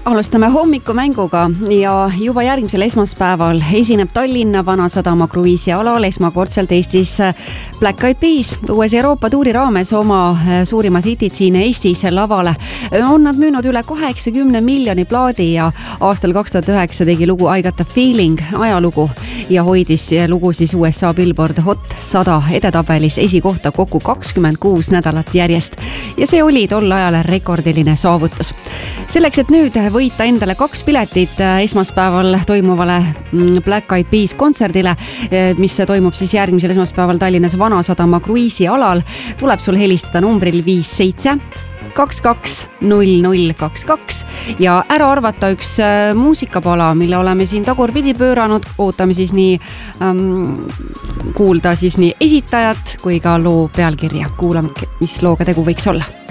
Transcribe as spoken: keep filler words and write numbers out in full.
Alustame hommikumänguga ja juba järgmisel esmaspäeval esineb Tallinna Vanasadama kruiisialal esmakordselt Eestis Black Eyed Peas. Uues Euroopa tuuri raames oma suurimad hitid siin Eestis lavale on nad müünud üle kaheksakümne miljoni plaadi ja aastal kaks tuhat üheksa tegi lugu I Got a Feeling ajalugu ja hoidis lugu siis U S A Billboard Hot sada edetabelis esikohta kokku kakskümmend kuus nädalat järjest ja see oli tol ajal rekordiline saavutus. Selleks, et nüüd võita endale kaks piletit esmaspäeval toimuvale Black Eyed Peas kontserdile, mis toimub siis järgmisel esmaspäeval Tallinnas Vanasadama kruiisialal, tuleb sul helistada numbril viis seitse kaks kaks null null kaks kaks ja ära arvata üks muusikapala, mille oleme siin tagurpidi pööranud. Ootame siis nii ähm, kuulda siis nii esitajat kui ka loo pealkirja. Kuulame, mis looga tegu võiks olla.